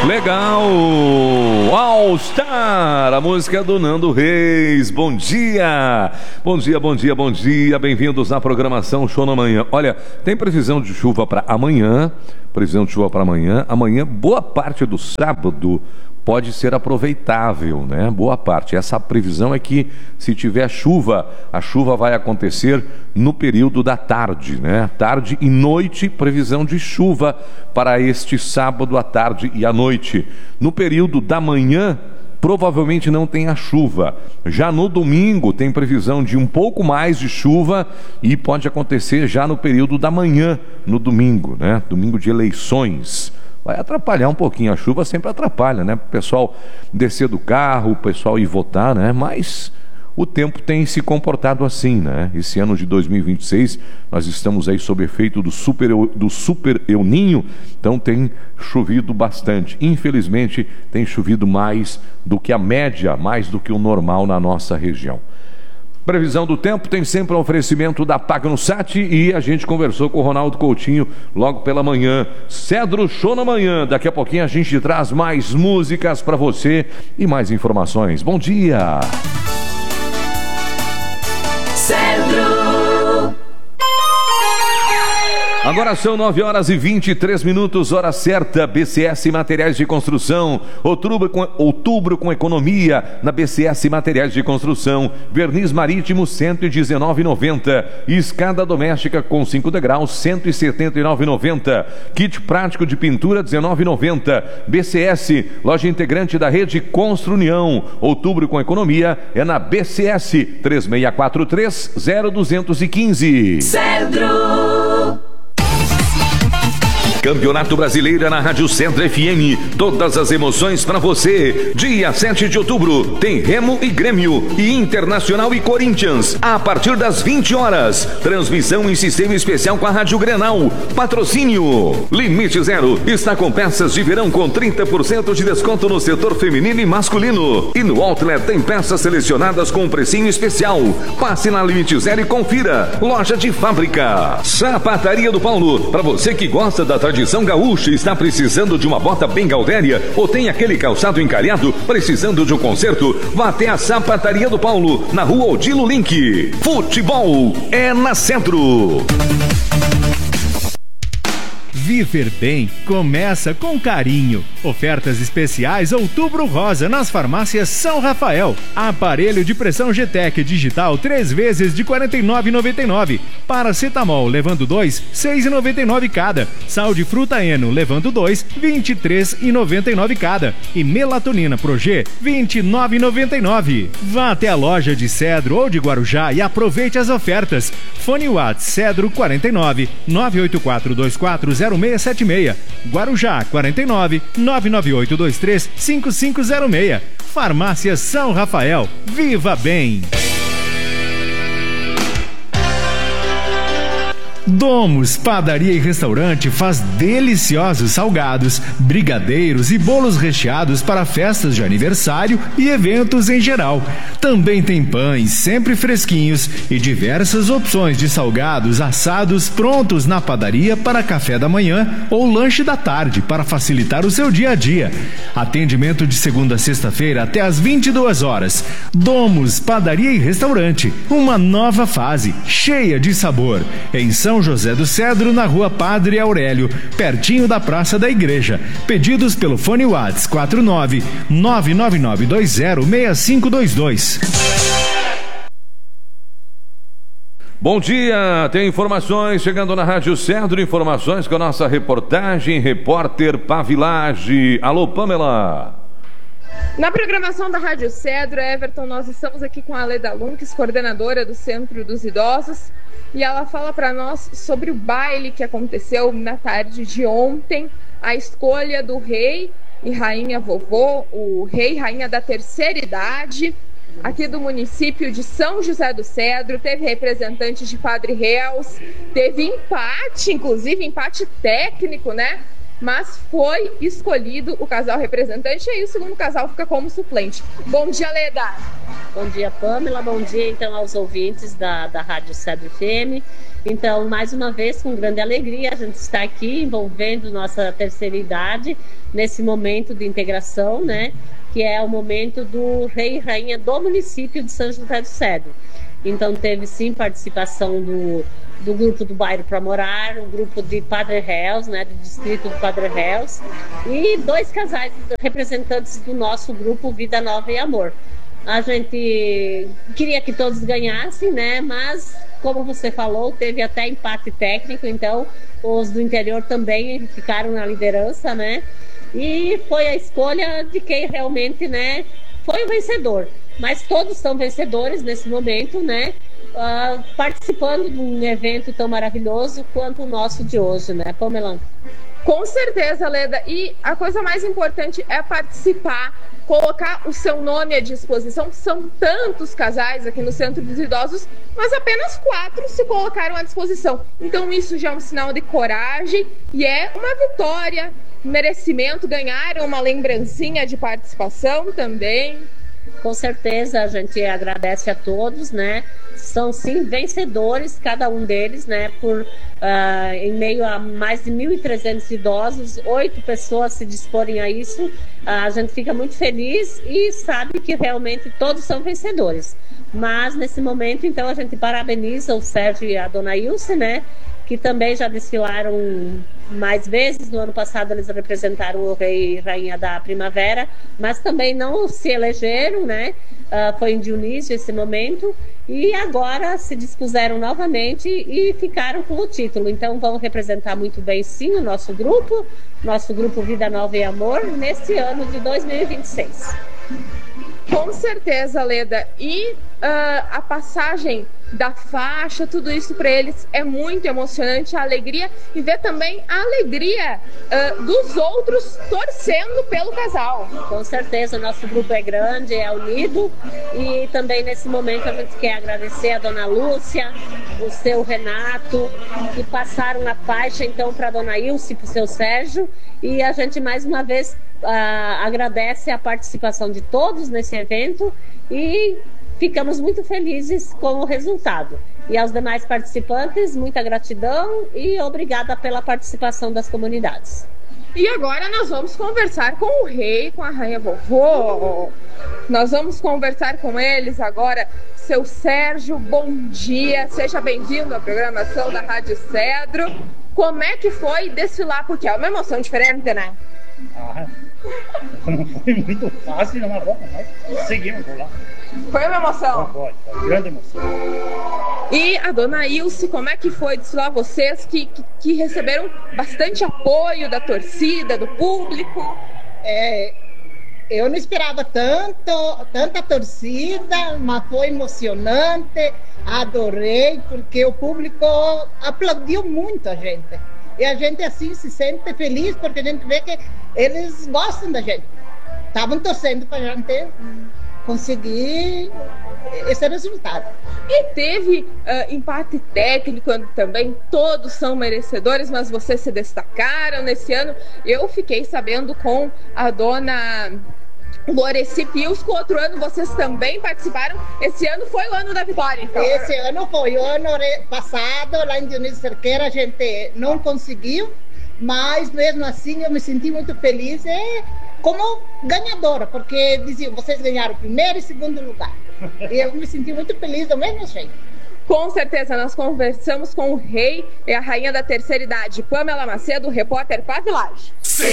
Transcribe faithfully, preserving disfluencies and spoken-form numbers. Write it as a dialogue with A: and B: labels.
A: Legal! All Star, a música do Nando Reis. Bom dia! Bom dia, bom dia, bom dia. Bem-vindos na programação Show na Manhã. Olha, tem previsão de chuva para amanhã. Previsão de chuva para amanhã. Amanhã, boa parte do sábado pode ser aproveitável, né? Boa parte. Essa previsão é que se tiver chuva, a chuva vai acontecer no período da tarde, né? Tarde e noite, previsão de chuva para este sábado à tarde e à noite. No período da manhã, provavelmente não tem a chuva. Já no domingo tem previsão de um pouco mais de chuva e pode acontecer já no período da manhã, no domingo, né? Domingo de eleições. Vai atrapalhar um pouquinho, a chuva sempre atrapalha, né? O pessoal descer do carro, o pessoal ir votar, né? Mas o tempo tem se comportado assim, né? Esse ano de dois mil e vinte e seis, nós estamos aí sob efeito do super, do super El Niño, então tem chovido bastante. Infelizmente, tem chovido mais do que a média, mais do que o normal na nossa região. Previsão do tempo tem sempre um oferecimento da Pagnosat e a gente conversou com o Ronaldo Coutinho logo pela manhã. Cedro Show na Manhã. Daqui a pouquinho a gente traz mais músicas para você e mais informações. Bom dia! Cedro! Agora são nove horas e vinte e três minutos, hora certa. B C S Materiais de Construção, outubro com, outubro com economia na B C S Materiais de Construção. Verniz marítimo cento e dezenove reais e noventa centavos, escada doméstica com cinco degraus cento e setenta e nove reais e noventa centavos, kit prático de pintura dezenove reais e noventa centavos. B C S, loja integrante da rede Construnião. Outubro com economia é na B C S. Três seis quatro três, zero dois um cinco. Cedro! Campeonato Brasileiro na Rádio Cedro F M. Todas as emoções para você. Dia sete de outubro tem Remo e Grêmio e Internacional e Corinthians a partir das vinte horas. Transmissão em sistema especial com a Rádio Grenal. Patrocínio Limite Zero está com peças de verão com trinta por cento de desconto no setor feminino e masculino. E no Outlet tem peças selecionadas com um precinho especial. Passe na Limite Zero e confira. Loja de fábrica. Sapataria do Paulo. Para você que gosta da tradição gaúcha, está precisando de uma bota bem gaudéria ou tem aquele calçado encalhado, precisando de um conserto, vá até a Sapataria do Paulo, na rua Odilo Link. Futebol é na Centro.
B: Viver Bem começa com carinho. Ofertas especiais Outubro Rosa nas farmácias São Rafael. Aparelho de pressão G-Tec digital três vezes de quarenta e nove reais e noventa e nove centavos. Paracetamol levando dois, seis reais e noventa e nove centavos cada. Sal de fruta Eno levando dois, vinte e três reais e noventa e nove centavos cada. E melatonina Progê, vinte e nove reais e noventa e nove centavos. Vá até a loja de Cedro ou de Guarujá e aproveite as ofertas. Fone Whats Cedro quarenta e nove, nove oito quatro dois quatro zero seis sete seis. Guarujá quarenta e nove, nove nove oito dois três cinco cinco zero seis. Farmácia São Rafael. Viva Bem! Domus Padaria e Restaurante faz deliciosos salgados, brigadeiros e bolos recheados para festas de aniversário e eventos em geral. Também tem pães sempre fresquinhos e diversas opções de salgados assados prontos na padaria para café da manhã ou lanche da tarde para facilitar o seu dia a dia. Atendimento de segunda a sexta-feira até às vinte e duas horas. Domus Padaria e Restaurante, uma nova fase cheia de sabor. Em São José do Cedro, na rua Padre Aurélio, pertinho da Praça da Igreja. Pedidos pelo fone Whats quatro nove, nove nove nove dois zero seis cinco dois dois.
A: Bom dia, tem informações chegando na Rádio Cedro, informações com a nossa reportagem, repórter Pavilage. Alô, Pamela.
C: Na programação da Rádio Cedro, Everton, nós estamos aqui com a Leda Lunques, coordenadora do Centro dos Idosos, e ela fala para nós sobre o baile que aconteceu na tarde de ontem, a escolha do rei e rainha vovô, o rei e rainha da terceira idade, aqui do município de São José do Cedro. Teve representantes de Padre Reus, teve empate, inclusive empate técnico, né? Mas foi escolhido o casal representante e aí o segundo casal fica como suplente. Bom dia, Leda.
D: Bom dia, Pamela. Bom dia, então, aos ouvintes da, da Rádio Cedro F M. Então, mais uma vez, com grande alegria, a gente está aqui envolvendo nossa terceira idade nesse momento de integração, né? Que é o momento do rei e rainha do município de São José do Cedro. Então, teve sim participação do, do grupo do Bairro para Morar, o grupo de Padre Réus, né? Do distrito do Padre Réus, e dois casais representantes do nosso grupo Vida Nova e Amor. A gente queria que todos ganhassem, né? Mas, como você falou, teve até empate técnico, então os do interior também ficaram na liderança, né? E foi a escolha de quem realmente, né, foi o vencedor. Mas todos são vencedores nesse momento, né? Uh, participando de um evento tão maravilhoso quanto o nosso de hoje, né, Pamela?
C: Com certeza, Leda. E a coisa mais importante é participar, colocar o seu nome à disposição. São tantos casais aqui no Centro dos Idosos, mas apenas quatro se colocaram à disposição. Então isso já é um sinal de coragem e é uma vitória, merecimento. Ganharam uma lembrancinha de participação também.
D: Com certeza, a gente agradece a todos, né? São sim vencedores, cada um deles, né? Por uh, em meio a mais de mil e trezentos idosos, oito pessoas se disporem a isso. Uh, a gente fica muito feliz e sabe que realmente todos são vencedores. Mas nesse momento, então, a gente parabeniza o Sérgio e a dona Ilse, né? Que também já desfilaram mais vezes. No ano passado eles representaram o Rei e Rainha da Primavera, mas também não se elegeram, né? Uh, foi em Dionísio esse momento, e agora se dispuseram novamente e ficaram com o título. Então vão representar muito bem sim o nosso grupo, nosso grupo Vida Nova e Amor, nesse ano de dois mil e vinte e seis.
C: Com certeza, Leda. E uh, a passagem da faixa, tudo isso para eles é muito emocionante, a alegria, e ver também a alegria uh, dos outros torcendo pelo casal.
D: Com certeza, o nosso grupo é grande, é unido, e também nesse momento a gente quer agradecer a dona Lúcia, o seu Renato, que passaram a faixa então para a dona Ilse e para o seu Sérgio, e a gente mais uma vez uh, agradece a participação de todos nesse evento e ficamos muito felizes com o resultado. E aos demais participantes, muita gratidão e obrigada pela participação das comunidades.
C: E agora nós vamos conversar com o rei, com a rainha vovô. Nós vamos conversar com eles agora. Seu Sérgio, bom dia. Seja bem-vindo à programação da Rádio Cedro. Como é que foi desfilar? Porque é uma emoção diferente, né?
E: Ah, não foi muito fácil, mas bom, nós seguimos por lá.
C: Foi uma emoção?
E: Foi, foi, foi grande emoção.
C: E a dona Ilse, como é que foi desfilar? Vocês que, que, que receberam bastante apoio da torcida, do público.
F: É, eu não esperava tanto, tanta torcida, mas foi emocionante, adorei, porque o público aplaudiu muito a gente. E a gente assim se sente feliz, porque a gente vê que eles gostam da gente. Estavam torcendo para a gente conseguir esse resultado.
C: E teve uh, empate técnico também, todos são merecedores, mas vocês se destacaram nesse ano. Eu fiquei sabendo com a dona Loreci Pius, que o outro ano vocês também participaram. Esse ano foi o ano da vitória, então.
F: Esse ano foi, o ano passado, lá em Dionísio Cerqueira, a gente não conseguiu, mas mesmo assim eu me senti muito feliz. É, como ganhadora, porque diziam, vocês ganharam primeiro e segundo lugar. E eu me senti muito feliz do mesmo jeito.
C: Com certeza, nós conversamos com o rei e a rainha da terceira idade, Pamela Macedo, repórter Pavilage.